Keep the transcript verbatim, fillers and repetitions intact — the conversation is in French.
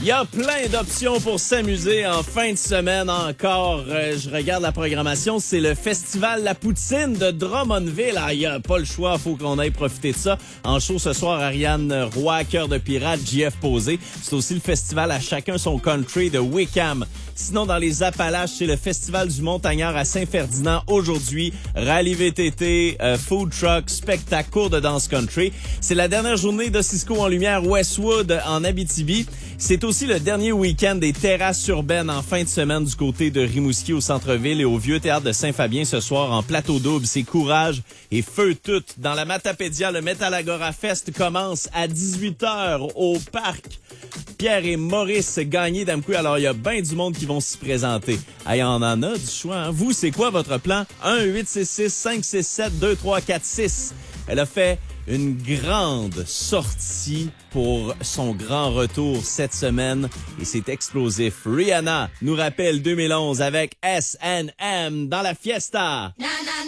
Il y a plein d'options pour s'amuser en fin de semaine encore. Euh, je regarde la programmation, c'est le festival La Poutine de Drummondville. Ah, il n'y a pas le choix, faut qu'on aille profiter de ça. En show ce soir, Ariane Roy, Cœur de Pirate, J F Posé. C'est aussi le festival À chacun son country de Wickham. Sinon, dans les Appalaches, c'est le festival du Montagnard à Saint-Ferdinand aujourd'hui. Rallye V T T, euh, food truck, spectacle, cours de danse country. C'est la dernière journée de Cisco en Lumière Westwood en Abitibi. C'est aussi le dernier week-end des terrasses urbaines en fin de semaine du côté de Rimouski au centre-ville et au Vieux Théâtre de Saint-Fabien ce soir en plateau double. C'est courage et feu tout. Dans la Matapédia, le Metalagora Fest commence à dix-huit heures au parc Pierre et Maurice Gagné d'Amqui. Alors, il y a bien du monde qui vont s'y présenter. Hey, on en a du choix, hein? Vous, c'est quoi votre plan? un huit six six cinq six sept deux trois quatre six. Elle a fait une grande sortie pour son grand retour cette semaine et c'est explosif. Rihanna nous rappelle deux mille onze avec S and M dans la fiesta. Na, na.